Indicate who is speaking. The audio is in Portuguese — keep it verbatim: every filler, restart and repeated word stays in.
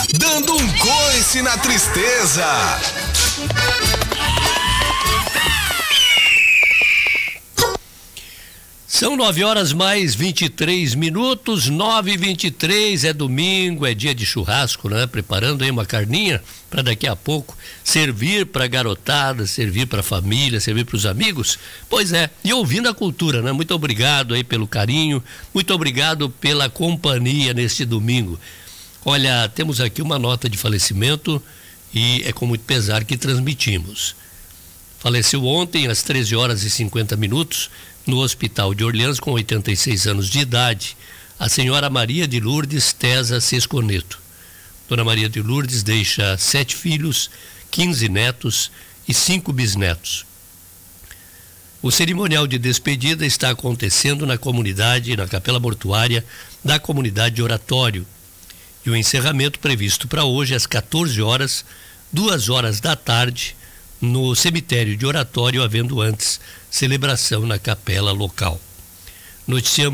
Speaker 1: dando um coice na tristeza.
Speaker 2: São nove horas mais vinte e três minutos, nove e vinte e três, é domingo, é dia de churrasco, né? Preparando aí uma carninha para daqui a pouco servir para a garotada, servir para a família, servir para os amigos. Pois é, e ouvindo a cultura, né? Muito obrigado aí pelo carinho, muito obrigado pela companhia neste domingo. Olha, temos aqui uma nota de falecimento e é com muito pesar que transmitimos. Faleceu ontem às treze horas e cinquenta minutos no Hospital de Orleans, com oitenta e seis anos de idade, a senhora Maria de Lourdes Tesa Sesconeto. Dona Maria de Lourdes deixa sete filhos, quinze netos e cinco bisnetos. O cerimonial de despedida está acontecendo na comunidade, na capela mortuária da comunidade de Oratório. E o encerramento previsto para hoje às quatorze horas, duas horas da tarde, no cemitério de Oratório, havendo antes celebração na capela local. Noticiamos